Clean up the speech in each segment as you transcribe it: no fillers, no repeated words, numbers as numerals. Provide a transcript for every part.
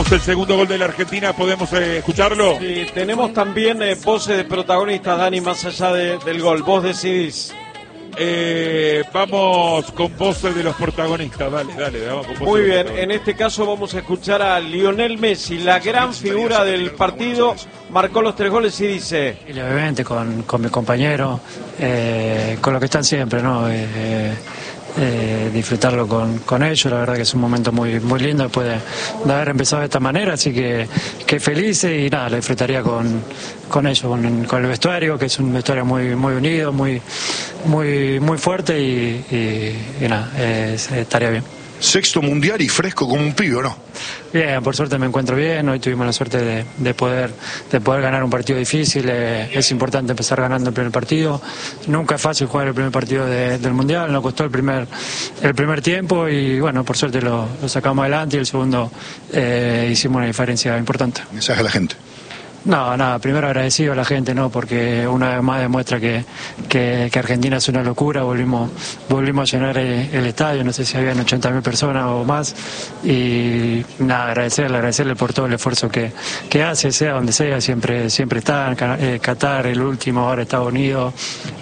tenemos el segundo gol de la Argentina, ¿podemos escucharlo? Sí, tenemos también voces de protagonistas, Dani, más allá del gol. Vos decidís. Vamos con voces de los protagonistas, dale, vamos con voces. Muy bien, en este caso vamos a escuchar a Lionel Messi, la gran figura del partido, marcó los 3 goles y dice... Y obviamente con mi compañero, con lo que están siempre, ¿no? Disfrutarlo con ellos, la verdad que es un momento muy lindo después de haber empezado de esta manera, así que feliz y nada, lo disfrutaría con ellos, con el vestuario, que es un vestuario muy unido, muy fuerte y nada, estaría bien. Sexto mundial y fresco como un pibe, ¿no? Bien, por suerte me encuentro bien. Hoy tuvimos la suerte de poder ganar un partido difícil. Es importante empezar ganando el primer partido. Nunca es fácil jugar el primer partido del mundial. Nos costó el primer tiempo y bueno, por suerte lo sacamos adelante y el segundo hicimos una diferencia importante. Mensaje a la gente. No, nada, primero agradecido a la gente, ¿no? Porque una vez más demuestra que Argentina es una locura, volvimos a llenar el estadio, no sé si habían 80.000 personas o más, y nada, agradecerle por todo el esfuerzo que hace, sea donde sea, siempre está, Qatar, el último, ahora Estados Unidos,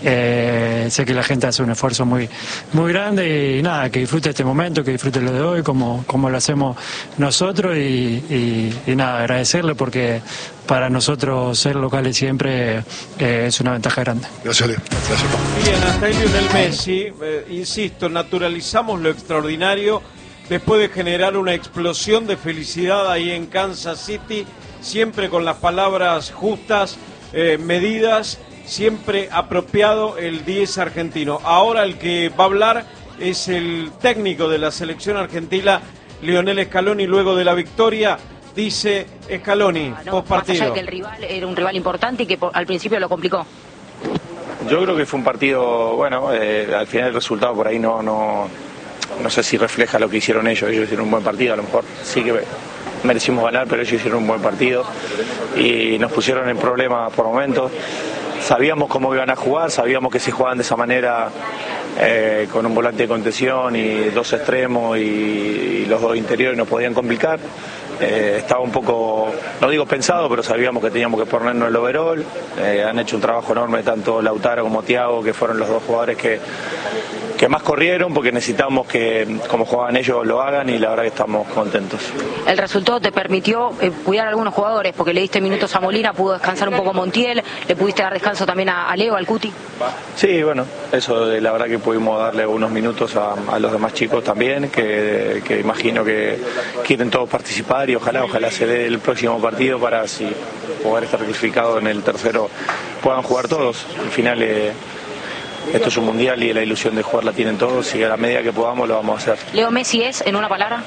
sé que la gente hace un esfuerzo muy grande y nada, que disfrute este momento, que disfrute lo de hoy, como lo hacemos nosotros y nada, agradecerle porque para nosotros ser locales siempre es una ventaja grande. Gracias, Leo. Gracias, Pablo. Bien, hasta ahí Lionel Messi, insisto, naturalizamos lo extraordinario después de generar una explosión de felicidad ahí en Kansas City, siempre con las palabras justas, medidas, siempre apropiado el 10 argentino. Ahora el que va a hablar es el técnico de la selección argentina, Lionel Scaloni, luego de la victoria. Dice Scaloni, post partido. Más allá de que el rival era un rival importante y que al principio lo complicó. Yo creo que fue un partido, bueno, al final el resultado por ahí no sé si refleja lo que hicieron ellos. Ellos hicieron un buen partido, a lo mejor sí que merecimos ganar, pero ellos hicieron un buen partido y nos pusieron en problemas por momentos. Sabíamos cómo iban a jugar, sabíamos que si jugaban de esa manera, con un volante de contención y 2 extremos y los 2 interiores nos podían complicar. Estaba un poco, no digo pensado, pero sabíamos que teníamos que ponernos el overall. Han hecho un trabajo enorme tanto Lautaro como Thiago, que fueron los 2 jugadores que más corrieron, porque necesitamos que como juegan ellos lo hagan y la verdad que estamos contentos. El resultado te permitió cuidar a algunos jugadores, porque le diste minutos a Molina, pudo descansar un poco Montiel, le pudiste dar descanso también a Leo, al Cuti. Sí, bueno, eso la verdad que pudimos darle unos minutos a los demás chicos también, que imagino que quieren todos participar y ojalá se dé el próximo partido para si poder estar clasificado en el tercero puedan jugar todos. Al final esto es un mundial y la ilusión de jugar la tienen todos y a la medida que podamos lo vamos a hacer. ¿Leo Messi es, en una palabra?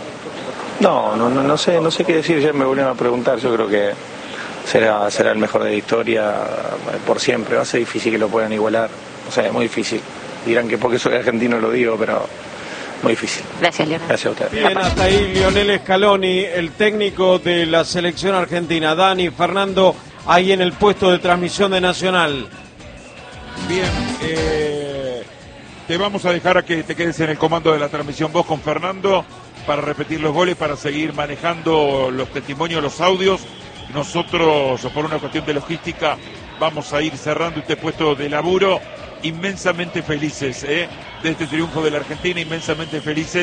No sé qué decir, ya me volvieron a preguntar, yo creo que será el mejor de la historia por siempre, va a ser difícil que lo puedan igualar, o sea, es muy difícil. Dirán que porque soy argentino lo digo, pero muy difícil. Gracias, Lionel. Gracias a ustedes. Bien, hasta ahí Lionel Scaloni, el técnico de la selección argentina. Dani, Fernando, ahí en el puesto de transmisión de Nacional. Bien, te vamos a dejar a que te quedes en el comando de la transmisión vos con Fernando para repetir los goles, para seguir manejando los testimonios, los audios. Nosotros, por una cuestión de logística, vamos a ir cerrando este puesto de laburo. Inmensamente felices de este triunfo de la Argentina, inmensamente felices.